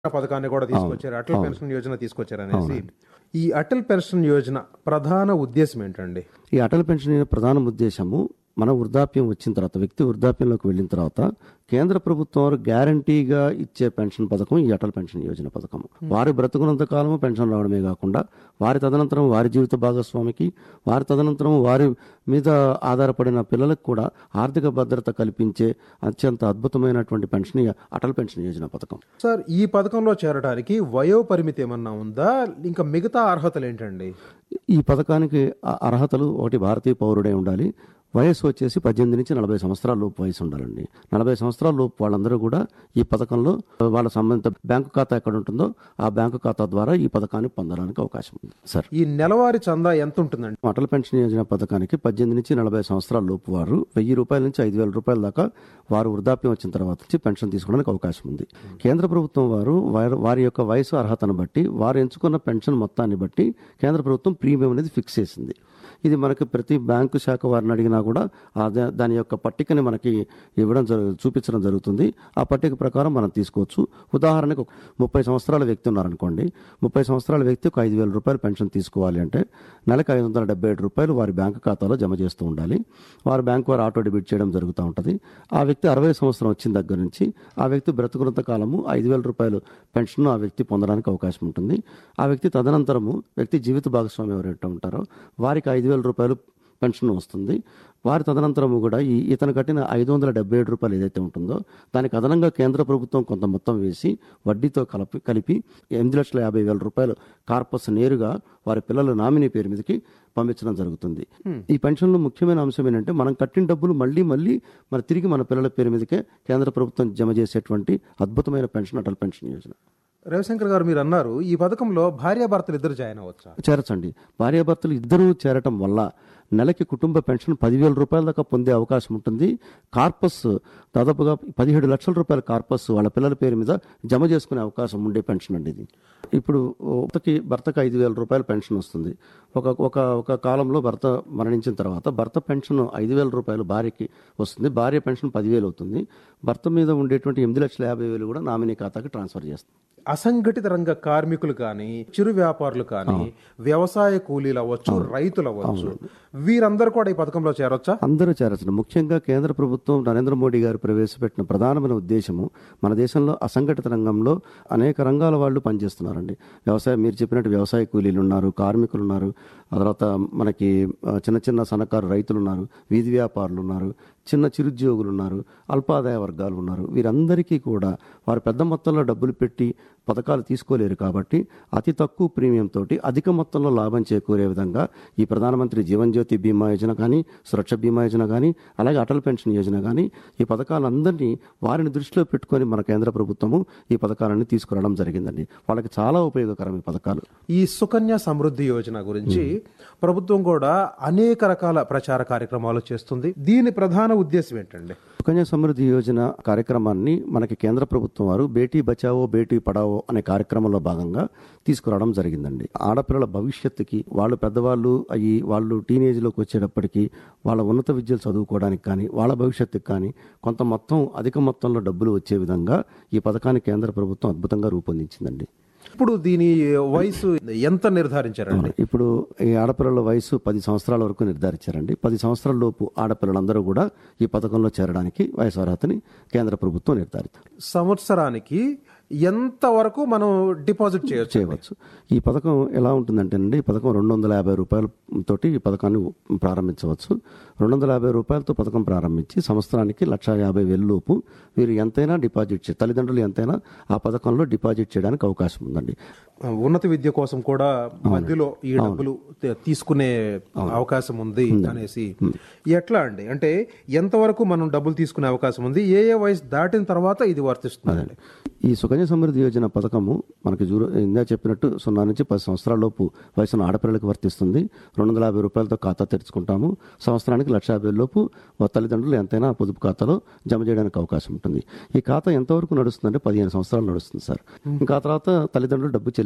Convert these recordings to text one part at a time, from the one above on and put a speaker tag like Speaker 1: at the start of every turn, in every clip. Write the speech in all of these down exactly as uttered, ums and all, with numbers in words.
Speaker 1: పథకాన్ని కూడా తీసుకొచ్చారు, అటల్
Speaker 2: అవును.
Speaker 1: పెన్షన్ యోజన తీసుకొచ్చారు అనేసి.
Speaker 2: అవునండి.
Speaker 1: ఈ అటల్ పెన్షన్ యోజన ప్రధాన ఉద్దేశం ఏంటండి?
Speaker 2: ఈ అటల్ పెన్షన్ యోజన ప్రధాన ఉద్దేశము మన వృద్ధాప్యం వచ్చిన తర్వాత, వ్యక్తి వృద్ధాప్యంలోకి వెళ్ళిన తర్వాత కేంద్ర ప్రభుత్వం వారు గ్యారంటీగా ఇచ్చే పెన్షన్ పథకం ఈ అటల్ పెన్షన్ యోజన పథకం. వారి బ్రతుకున్నంత కాలము పెన్షన్ రావడమే కాకుండా వారి తదనంతరం వారి జీవిత భాగస్వామికి, వారి తదనంతరం వారి మీద ఆధారపడిన పిల్లలకు కూడా ఆర్థిక భద్రత కల్పించే అత్యంత అద్భుతమైనటువంటి పెన్షన్ ఈ అటల్ పెన్షన్ యోజన పథకం.
Speaker 1: సార్, ఈ పథకంలో చేరడానికి వయో పరిమితి ఏమన్నా ఉందా? ఇంకా మిగతా అర్హతలు ఏంటండి?
Speaker 2: ఈ పథకానికి అ- అర్హతలు ఒకటి, భారతీయ పౌరుడే ఉండాలి. వయసు వచ్చేసి పద్దెనిమిది నుంచి నలభై సంవత్సరాల లోపు వయసు ఉండాలండి. నలభై సంవత్సరాల లోపు వాళ్ళందరూ కూడా ఈ పథకంలో వాళ్ళ సంబంధిత బ్యాంకు ఖాతా ఎక్కడ ఉంటుందో ఆ బ్యాంకు ఖాతా ద్వారా ఈ పథకాన్ని పొందడానికి అవకాశం ఉంది సార్.
Speaker 1: ఈ నెలవారీ చందా ఎంత ఉంటుందండి?
Speaker 2: అటల్ పెన్షన్ యోజన పథకానికి పద్దెనిమిది నుంచి నలభై సంవత్సరాల లోపు వారు వెయ్యి రూపాయల నుంచి ఐదు వేల రూపాయల దాకా వారు వృద్ధాప్యం వచ్చిన తర్వాత నుంచి పెన్షన్ తీసుకోవడానికి అవకాశం ఉంది. కేంద్ర ప్రభుత్వం వారు వారి వారి యొక్క వయసు అర్హతను బట్టి వారు ఎంచుకున్న పెన్షన్ మొత్తాన్ని బట్టి కేంద్ర ప్రభుత్వం ప్రీమియం అనేది ఫిక్స్ చేసింది. ఇది మనకి ప్రతి బ్యాంకు శాఖ వారిని అడిగినా కూడా ఆ దా- దాని యొక్క పట్టికని మనకి ఇవ్వడం జరు- చూపించడం జరుగుతుంది. ఆ పట్టిక ప్రకారం మనం తీసుకోవచ్చు. ఉదాహరణకు ఒక ముప్పై సంవత్సరాల వ్యక్తి ఉన్నారనుకోండి, ముప్పై సంవత్సరాల వ్యక్తి ఒక ఐదు వేల రూపాయలు పెన్షన్ తీసుకోవాలి అంటే నెలకు ఐదు వందల డెబ్బై ఏడు రూపాయలు వారి బ్యాంకు ఖాతాలో జమ చేస్తూ ఉండాలి. వారి బ్యాంకు వారు ఆటో డెబిట్ చేయడం జరుగుతూ ఉంటుంది. ఆ వ్యక్తి అరవై సంవత్సరం వచ్చిన దగ్గర నుంచి ఆ వ్యక్తి బ్రతుకున్నంత కాలము ఐదు వేల రూపాయలు పెన్షన్ ఆ వ్యక్తి పొందడానికి అవకాశం ఉంటుంది. ఆ వ్యక్తి తదనంతరము వ్యక్తి జీవిత భాగస్వామి ఎవరైతే ఉంటారో వారికి ఐదు వేల రూపాయలు పెన్షన్ వస్తుంది. వారి తదనంతరము కూడా ఈ ఇతను కట్టిన ఐదు వందల డెబ్బై ఏడు రూపాయలు ఏదైతే ఉంటుందో దానికి అదనంగా కేంద్ర ప్రభుత్వం కొంత మొత్తం వేసి వడ్డీతో కలిపి కలిపి ఎనిమిది లక్షల యాభై వేల రూపాయలు కార్పస్ నేరుగా వారి పిల్లల నామినీ పేరు మీదకి పంపించడం జరుగుతుంది. ఈ పెన్షన్లో ముఖ్యమైన అంశం ఏంటంటే మనం కట్టిన డబ్బులు మళ్ళీ మళ్ళీ మన తిరిగి మన పిల్లల పేరు మీదకే కేంద్ర ప్రభుత్వం జమ చేసేటువంటి అద్భుతమైన పెన్షన్ అటల్ పెన్షన్ యోజన.
Speaker 1: రవిశంకర్ గారు, మీరు అన్నారు ఈ పథకంలో భార్యాభర్తలు ఇద్దరు జాయిన్ అవ్వచ్చా?
Speaker 2: చేరచండి. భార్యాభర్తలు ఇద్దరూ చేరటం వల్ల నెలకి కుటుంబ పెన్షన్ పదివేల రూపాయల దాకా పొందే అవకాశం ఉంటుంది. కార్పస్ దాదాపుగా పదిహేడు లక్షల రూపాయల కార్పస్ వాళ్ళ పిల్లల పేరు మీద జమ చేసుకునే అవకాశం ఉండే పెన్షన్ అండి ఇది. ఇప్పుడు భర్తకి భర్తకి ఐదు వేల రూపాయల పెన్షన్ వస్తుంది. ఒక ఒక ఒక కాలంలో భర్త మరణించిన తర్వాత భర్త పెన్షన్ ఐదు వేల రూపాయలు భార్యకి వస్తుంది. భార్య పెన్షన్ పదివేలు అవుతుంది. భర్త మీద ఉండేటువంటి ఎనిమిది లక్షల యాభై వేలు కూడా నామినీ ఖాతాకి ట్రాన్స్ఫర్ చేస్తుంది.
Speaker 1: అసంఘటిత రంగ కార్మికులు కానీ, చిరు వ్యాపారులు కానీ, వ్యవసాయ కూలీలు అవ్వచ్చు, రైతులు అవ్వచ్చు, వీరందరూ కూడా ఈ పథకంలో చేరొచ్చా?
Speaker 2: అందరూ చేరచ్చు. ముఖ్యంగా కేంద్ర ప్రభుత్వం నరేంద్ర మోడీ గారు ప్రవేశపెట్టిన ప్రధానమైన ఉద్దేశము మన దేశంలో అసంఘటిత రంగంలో అనేక రంగాల వాళ్ళు పనిచేస్తున్నారండి. వ్యవసాయం, మీరు చెప్పినట్టు వ్యవసాయ కూలీలు ఉన్నారు, కార్మికులు ఉన్నారు, ఆ తర్వాత మనకి ఆ, చిన్న చిన్న సన్నకారు రైతులు ఉన్నారు, వీధి వ్యాపారులు ఉన్నారు, చిన్న చిరుద్యోగులు ఉన్నారు, అల్పాదాయ వర్గాలు ఉన్నారు. వీరందరికీ కూడా వారు పెద్ద మొత్తంలో డబ్బులు పెట్టి పథకాలు తీసుకోలేరు కాబట్టి అతి తక్కువ ప్రీమియం తోటి అధిక మొత్తంలో లాభం చేకూరే విధంగా ఈ ప్రధానమంత్రి జీవన్ జ్యోతి బీమా యోజన కానీ, సురక్ష బీమా యోజన కానీ, అలాగే అటల్ పెన్షన్ యోజన కానీ ఈ పథకాలందరినీ వారిని దృష్టిలో పెట్టుకొని మన కేంద్ర ప్రభుత్వము ఈ పథకాలన్నీ తీసుకురావడం జరిగిందండి. వాళ్ళకి చాలా ఉపయోగకరం ఈ పథకాలు.
Speaker 1: ఈ సుకన్య సమృద్ధి యోజన గురించి ప్రభుత్వం కూడా అనేక రకాల ప్రచార కార్యక్రమాలు చేస్తుంది. దీని ప్రధాన ఉద్దేశం ఏంటండి?
Speaker 2: సుకన్య సమృద్ధి యోజన కార్యక్రమాన్ని మనకి కేంద్ర ప్రభుత్వం వారు బేటీ బచావో బేటీ పడావో అనే కార్యక్రమంలో భాగంగా తీసుకురావడం జరిగిందండి. ఆడపిల్లల భవిష్యత్తుకి, వాళ్ళు పెద్దవాళ్ళు అయ్యి వాళ్ళు టీనేజ్లోకి వచ్చేటప్పటికి వాళ్ళ ఉన్నత విద్యలు చదువుకోవడానికి కానీ, వాళ్ళ భవిష్యత్తుకి కానీ కొంత మొత్తం అధిక మొత్తంలో డబ్బులు వచ్చే విధంగా ఈ పథకాన్ని కేంద్ర ప్రభుత్వం అద్భుతంగా రూపొందించిందండి.
Speaker 1: ఇప్పుడు దీని వయసు ఎంత నిర్ధారించారండి?
Speaker 2: ఇప్పుడు ఈ ఆడపిల్లల వయసు పది సంవత్సరాల వరకు నిర్ధారించారండి. పది సంవత్సరాల లోపు ఆడపిల్లలందరూ కూడా ఈ పథకంలో చేరడానికి వయసు అర్హతని కేంద్ర ప్రభుత్వం నిర్ధారించారు.
Speaker 1: సంవత్సరానికి ఎంత వరకు మనం డిపాజిట్ చేయొచ్చు?
Speaker 2: చేయవచ్చు. ఈ పథకం ఎలా ఉంటుందంటే అండి, ఈ పథకం రెండు వందల యాభై రూపాయల తోటి ఈ పథకాన్ని ప్రారంభించవచ్చు. రెండు వందల యాభై రూపాయలతో పథకం ప్రారంభించి సంవత్సరానికి లక్ష యాభై వేల లోపు వీరు ఎంతైనా డిపాజిట్ చే తల్లిదండ్రులు ఎంతైనా ఆ పథకంలో డిపాజిట్ చేయడానికి అవకాశం ఉందండి.
Speaker 1: ఉన్నత విద్య కోసం కూడా మధ్యలో ఈ డబ్బులు తీ- తీసుకునే అవకాశం ఉంది అనేసి ఎట్లా అండి? అంటే ఎంతవరకు మనం డబ్బులు తీసుకునే అవకాశం ఉంది? ఏ ఏ వయసు దాటిన తర్వాత ఇది వర్తిస్తుంది?
Speaker 2: ఈ సుకన్య సమృద్ధి యోజన పథకము మనకి జూరో ఇందా చెప్పినట్టు సున్నా నుంచి పది సంవత్సరాల లోపు వయసున్న ఆడపిల్లలకు వర్తిస్తుంది. రెండు వందల యాభై రూపాయలతో ఖాతా తెరుచుకుంటాము. సంవత్సరానికి లక్ష యాభై లోపు తల్లిదండ్రులు ఎంతైనా పొదుపు ఖాతాలో జమ చేయడానికి అవకాశం ఉంటుంది. ఈ ఖాతా ఎంతవరకు నడుస్తుందంటే పదిహేను సంవత్సరాలు నడుస్తుంది సార్. ఇంకా ఆ తర్వాత తల్లిదండ్రులు డబ్బు చెల్లి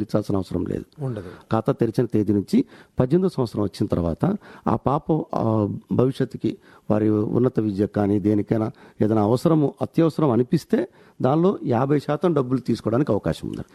Speaker 2: చెల్లించాల్సిన అవసరం లేదు.
Speaker 1: ఉండదు.
Speaker 2: ఖాతా తెరిచిన తేదీ నుంచి పద్దెనిమిదో సంవత్సరం వచ్చిన తర్వాత ఆ పాప ఆ, భవిష్యత్తుకి వారి ఉన్నత విద్య కానీ దేనికైనా ఏదైనా అవసరము అత్యవసరం అనిపిస్తే దానిలో యాభై శాతం డబ్బులు తీసుకోవడానికి అవకాశం ఉంది.